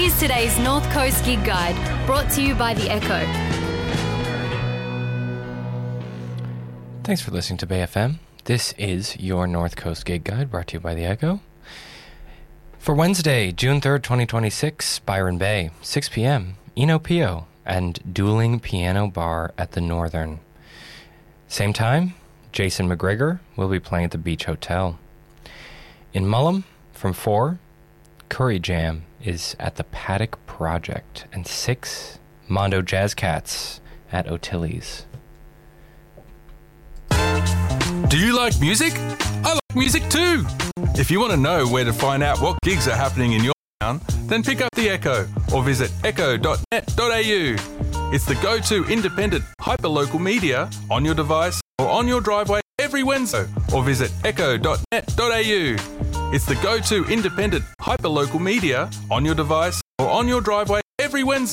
Here's today's North Coast Gig Guide, brought to you by The Echo. Thanks for listening to Bay FM. This is your North Coast Gig Guide, brought to you by The Echo. For Wednesday, June 3rd, 2026, Byron Bay, 6 p.m., Eno Pio and Dueling Piano Bar at the Northern. Same time, Jason McGregor will be playing at the Beach Hotel. In Mullum, from 4, Curry Jam is at the Paddock Project, and 6, Mondo Jazz Cats at O'Tilly's. Do you like music? I like music too! If you want to know where to find out what gigs are happening in your town, then pick up The Echo or visit echo.net.au. It's the go-to independent hyperlocal media on your device or on your driveway every Wednesday, or visit echo.net.au. It's the go-to independent hyperlocal media on your device or on your driveway every Wednesday.